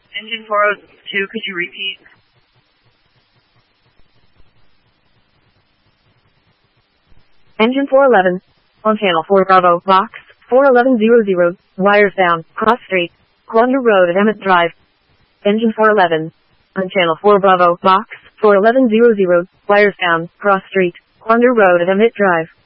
Engine 402, could you repeat? Engine 411. On channel 4 Bravo, box 41100, wires down, cross street, Quandra Road at Emmett Drive. Engine 411. On channel 4 Bravo, box 41100, wires down, cross street, Quandra Road at Emmett Drive.